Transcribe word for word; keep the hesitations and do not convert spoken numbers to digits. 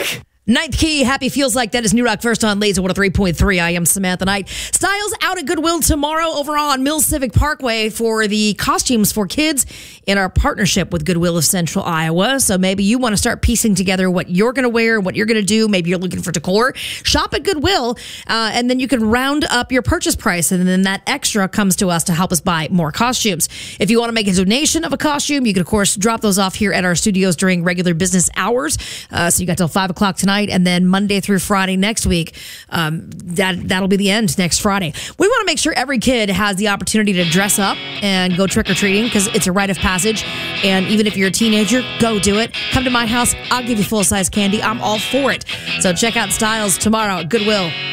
Rock. Ninth Key, Happy Feels Like That is New Rock First on Laser one oh three point three. I am Samantha Knight. Styles out at Goodwill tomorrow over on Mill Civic Parkway for the costumes for kids in our partnership with Goodwill of Central Iowa. So maybe you want to start piecing together what you're going to wear, what you're going to do. Maybe you're looking for decor. Shop at Goodwill, uh, and then you can round up your purchase price, and then that extra comes to us to help us buy more costumes. If you want to make a donation of a costume, you can, of course, drop those off here at our studios during regular business hours. Uh, so you got till five o'clock tonight. And then Monday through Friday next week, um, that, that'll be the end next Friday. We want to make sure every kid has the opportunity to dress up and go trick-or-treating because it's a rite of passage. And even if you're a teenager, go do it. Come to my house. I'll give you full-size candy. I'm all for it. So check out Styles tomorrow at Goodwill.